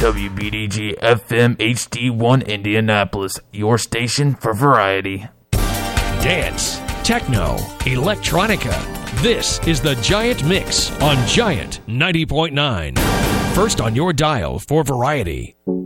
WBDG FM HD1 Indianapolis, your station for variety. Dance, techno, electronica. This is the Giant Mix on Giant 90.9. First on your dial for variety.